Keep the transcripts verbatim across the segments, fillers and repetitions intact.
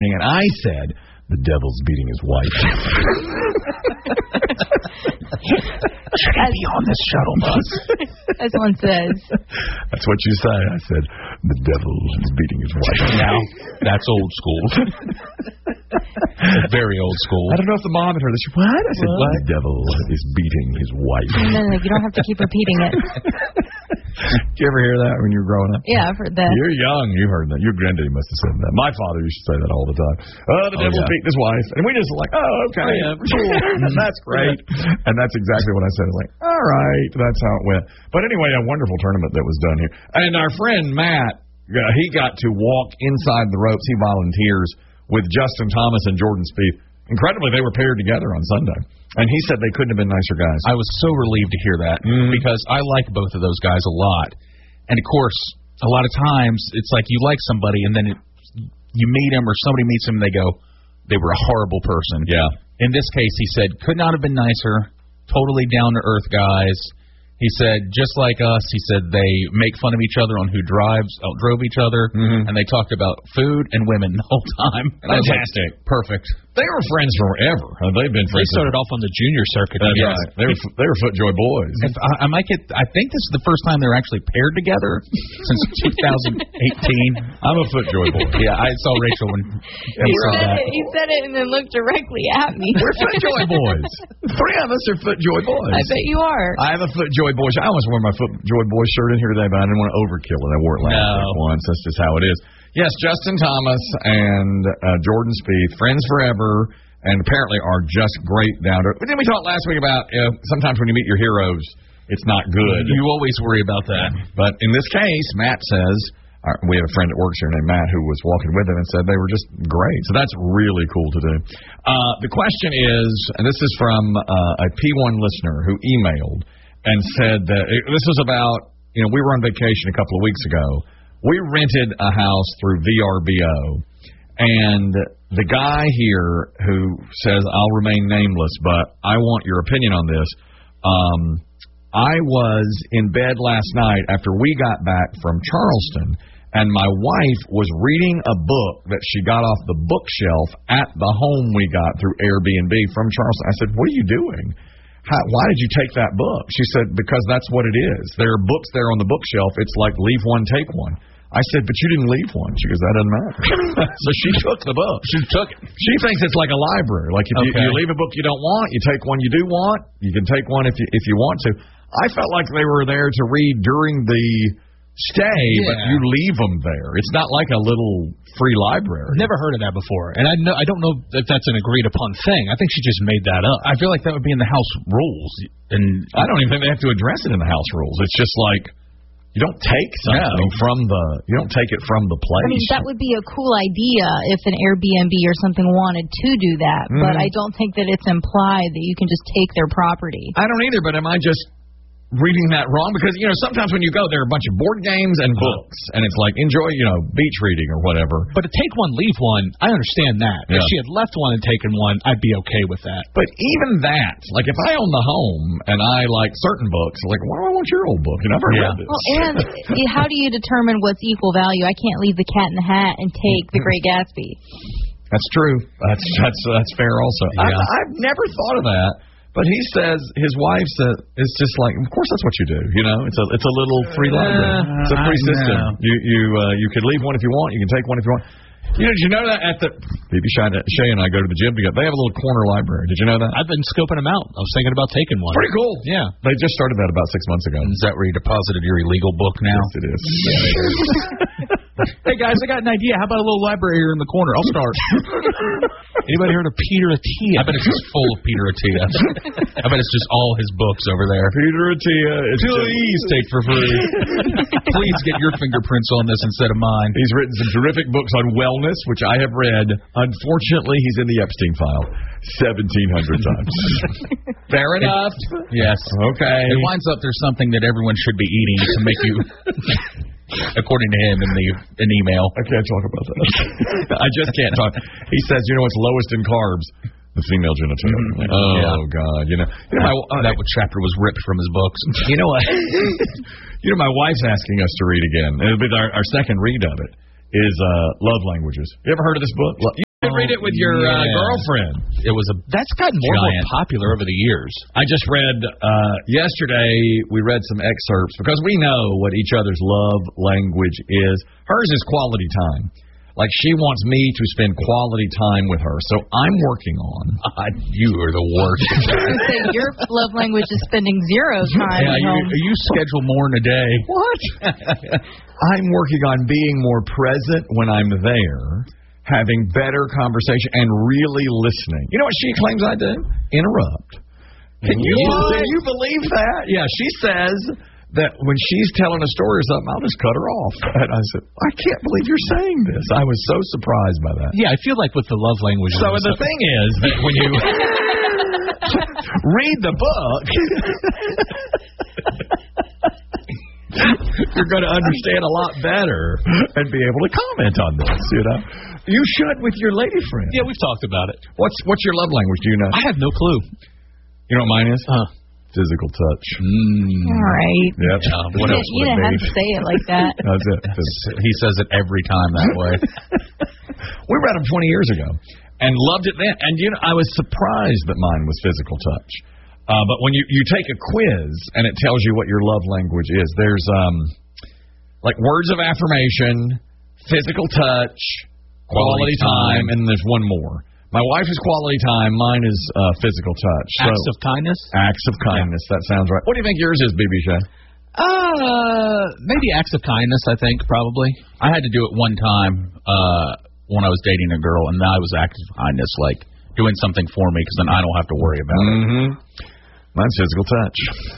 and I said, the devil's beating his wife. Should I be on this shuttle bus? As one says. That's what you say. I said, the devil is beating his wife. Now, that's old school. Very old school. I don't know if the mom had heard this. What? I said, what? The devil is beating his wife. And then, like, you don't have to keep repeating it. Did you ever hear that when you were growing up? Yeah, I've heard that. You're young. You've heard that. Your granddaddy must have said that. My father used to say that all the time. Oh, the devil oh, yeah. beat his wife. And we just like, oh, okay. Oh, yeah. Cool. That's great. And that's exactly what I said. I was like, all right. That's how it went. But anyway, a wonderful tournament that was done here. And our friend Matt, uh, he got to walk inside the ropes. He volunteers with Justin Thomas and Jordan Spieth. Incredibly, they were paired together on Sunday. And he said they couldn't have been nicer guys. I was so relieved to hear that mm-hmm. because I like both of those guys a lot. And, of course, a lot of times it's like you like somebody and then it, you meet them or somebody meets them and they go, they were a horrible person. Yeah. In this case, he said, could not have been nicer, totally down-to-earth guys. He said, just like us, he said they make fun of each other on who drives, outdrove each other, mm-hmm. and they talked about food and women the whole time. Fantastic. Like, perfect. They were friends forever. They've been friends. They started off on the junior circuit. That's yes. right. They were, they were FootJoy boys. If I, I might get. I think this is the first time they're actually paired together since two thousand eighteen. I'm a FootJoy boy. Yeah, I saw Rachel when he, he said that. It, he said it and then looked directly at me. We're FootJoy boys. Three of us are FootJoy boys. I bet you are. I have a FootJoy boy. I almost wore my FootJoy boy shirt in here today, but I didn't want to overkill it. I wore it last no. week once. That's just how it is. Yes, Justin Thomas and uh, Jordan Spieth, friends forever. And apparently are just great down to. But then we talked last week about you know, sometimes when you meet your heroes, it's not good. You always worry about that. But in this case, Matt says, uh, we have a friend that works here named Matt who was walking with him and said they were just great. So that's really cool to do. Uh, the question is, and this is from uh, a P one listener who emailed and said that it, this was about, you know, we were on vacation a couple of weeks ago. We rented a house through V R B O. And the guy here who says, I'll remain nameless, but I want your opinion on this. Um, I was in bed last night after we got back from Charleston, and my wife was reading a book that she got off the bookshelf at the home we got through Airbnb from Charleston. I said, what are you doing? How, why did you take that book? She said, because that's what it is. There are books there on the bookshelf. It's like leave one, take one. I said, but you didn't leave one. She goes, that doesn't matter. So she took the book. She took it. She thinks it's like a library. Like if okay. you, you leave a book you don't want, you take one you do want. You can take one if you if you want to. I felt like they were there to read during the stay, yeah. but you leave them there. It's not like a little free library. I've never heard of that before, and I know I don't know if that's an agreed upon thing. I think she just made that up. I feel like that would be in the house rules, and I don't even think they have to address it in the house rules. It's just like. You don't take something yeah. from the, you don't take it from the place. I mean, that would be a cool idea if an Airbnb or something wanted to do that, mm-hmm. but I don't think that it's implied that you can just take their property. I don't either, but am I just reading that wrong? Because, you know, sometimes when you go, there are a bunch of board games and books, and it's like, enjoy, you know, beach reading or whatever. But to take one, leave one, I understand that. Yeah. If she had left one and taken one, I'd be okay with that. But even that, like if I own the home and I like certain books, like, why do I want your old book? You know, I've never yeah. read this. Well, and how do you determine what's equal value? I can't leave the Cat in the Hat and take The Great Gatsby. That's true. That's that's that's fair also. Yeah. I, I've never thought of that. But he says, his wife says, it's just like, of course that's what you do, you know? It's a it's a little free library. Uh, it's a free system. You you uh, you can leave one if you want. You can take one if you want. You know, did you know that at the, B B Shay and I go to the gym together. They have a little corner library. Did you know that? I've been scoping them out. I was thinking about taking one. Pretty cool. Yeah. They just started that about six months ago. Is that where you deposited your illegal book now? Yes, it is. Hey, guys, I got an idea. How about a little library here in the corner? I'll start. Anybody heard of Peter Attia? I bet it's just full of Peter Attia. I bet it's just all his books over there. Peter Attia. Please take for free. Please get your fingerprints on this instead of mine. He's written some terrific books on wellness, which I have read. Unfortunately, he's in the Epstein file seventeen hundred times. Fair enough. Yes. Okay. It winds up there's something that everyone should be eating to make you... According to him in the an email. I can't talk about that. I just can't talk. He says, you know what's lowest in carbs? The female genitalia. Mm-hmm. Oh, yeah. God. You know, you know my, uh, that chapter was ripped from his books. You know what? You know, my wife's asking us to read again. It'll be our, our second read of it, is uh, Love Languages. You ever heard of this book? Read it with your uh, Yeah. girlfriend. It was a That's gotten more and Giant. more popular over the years. I just read uh, yesterday. We read some excerpts because we know what each other's love language is. Hers is quality time. Like she wants me to spend quality time with her. So I'm working on. God, you are the worst. I was gonna say your love language is spending zero time Yeah, at you, home. you schedule more in a day. What? I'm working on being more present when I'm there, having better conversation, and really listening. You know what she claims I do? Interrupt. Can you, can you believe that? Yeah, she says that when she's telling a story or something, I'll just cut her off. And I said, I can't believe you're saying this. I was so surprised by that. Yeah, I feel like with the love language. So the thing is that when you read the book, you're going to understand a lot better and be able to comment on this, you know. You should with your lady friend. Yeah, we've talked about it. What's what's your love language? Do you know? I have no clue. You know what mine is? Uh, Physical touch. Mm. All right. Yep. Uh, what you else you would didn't it have be? to say it like that. That's it. He says it every time that way. We read them twenty years ago and loved it then. And you know, I was surprised that mine was physical touch. Uh, but when you, you take a quiz and it tells you what your love language is, there's um like words of affirmation, physical touch, quality, Quality time, time. and there's one more. My wife is quality time. Mine is uh, physical touch. acts so, of kindness. acts of kindness. That sounds right. What do you think yours is, B B Shay? Uh, maybe acts of kindness. I think probably. I had to do it one time uh, when I was dating a girl, and I was acts of kindness, like doing something for me, because then I don't have to worry about it. Mm-hmm. Mine's physical touch,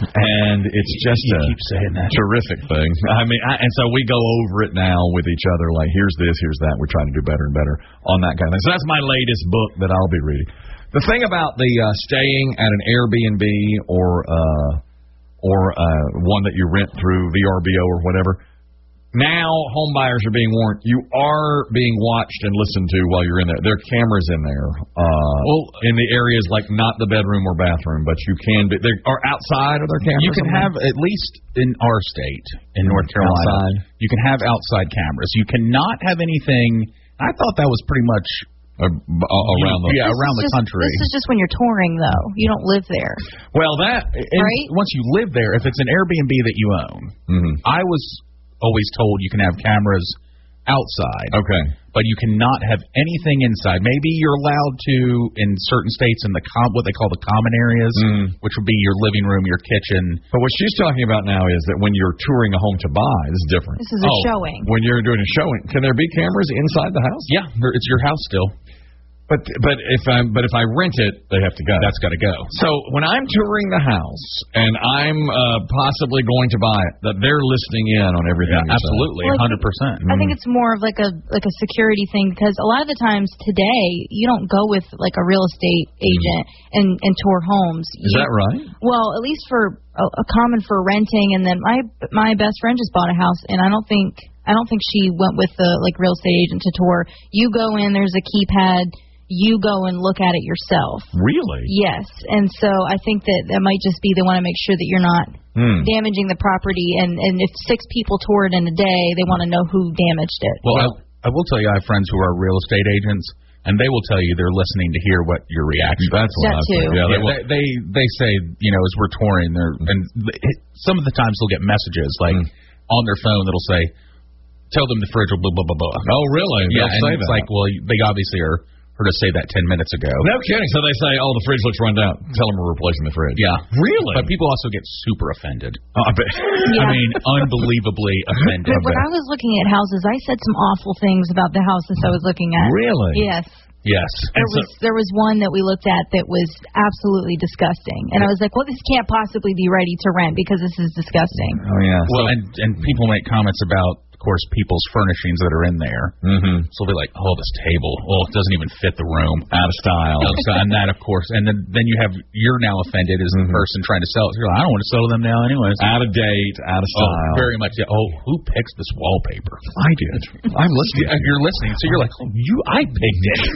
and it's just You a keep saying that. terrific thing. I mean, I, and so we go over it now with each other. Like, here's this, here's that. We're trying to do better and better on that kind of thing. So that's my latest book that I'll be reading. The thing about the uh, staying at an Airbnb or uh, or uh, one that you rent through V R B O or whatever. Now, home buyers are being warned. You are being watched and listened to while you're in there. There are cameras in there. Uh, Well, in the areas like not the bedroom or bathroom, but you can be. There are outside of their cameras. You can somewhere? have, at least in our state, in North Carolina, Outside. you can have outside cameras. You cannot have anything. I thought that was pretty much Uh, b- uh, around the. yeah This around is the just- country. This is just when you're touring, though. You don't live there. Well, that. And Right? once you live there, if it's an Airbnb that you own, Mm-hmm. I was always told you can have cameras outside, Okay. but you cannot have anything inside. Maybe you're allowed to in certain states in the com- what they call the common areas, Mm. which would be your living room, your kitchen. But what she's talking about now is that when you're touring a home to buy, this is different. This is a Oh. showing. When you're doing a showing, can there be cameras inside the house? Yeah, there- it's your house still. But but if I but if I rent it, they have to go. That's got to go. So when I'm touring the house and I'm uh, possibly going to buy it, that they're listening in on everything. Yeah, you say. absolutely, Well, I one hundred percent. I think it's more of like a like a security thing, because a lot of the times today you don't go with like a real estate agent and and tour homes. Is You- that right? Well, at least for a, a common for renting, and then my my best friend just bought a house, and I don't think I don't think she went with the like real estate agent to tour. You go in, there's a keypad. You go and look at it yourself. Really? Yes, and so I think that that might just be they want to make sure that you're not Hmm. damaging the property, and and if six people toured in a day, they want to know who damaged it. Well, I, I will tell you, I have friends who are real estate agents, and they will tell you they're lislaning to hear what your reaction. That's what That I think. too. Yeah, they Yeah, will. they, they they say, you know, as we're touring, they're and th- some of the times they'll get messages like Mm. on their phone that'll say, "Tell them the fridge will blah blah blah blah." Oh, really? Yeah, They'll and say it's that. like, well, they obviously are heard us say that ten minutes ago. No kidding. So they say, "Oh, the fridge looks run down." Tell them we're replacing the fridge. Yeah, Really? but people also get super offended. Oh, I bet. Yeah. I mean, unbelievably offended. But when I was looking at houses, I said some awful things about the houses I was looking at. Really? Yes. Yes. There And so- was there was one that we looked at that was absolutely disgusting, and I was like, "Well, this can't possibly be ready to rent because this is disgusting." Oh yeah. Well, and and people make comments about, of course, people's furnishings that are in there. Mm-hmm. So they'll be like, "Oh, this table, oh, it doesn't even fit the room." Out of style. So, and that, of course, and then then you have you're now offended as the Mhm. person trying to sell it. You're like, I don't want to sell to them now, anyways. Out of date. Out of Oh, style. very much. Yeah. Oh, who picks this wallpaper? I did. I'm listening. Yeah, you're listening, so you're like, oh, you, I picked it.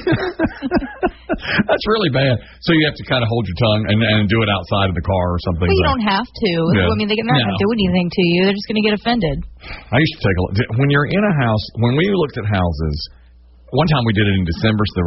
That's really bad. So you have to kind of hold your tongue and, and do it outside of the car or something. But you like- don't have to. Yeah. I mean, they're not No. going to do anything to you. They're just going to get offended. I used to take a look. When you're in a house, when we looked at houses, one time we did it in December, so there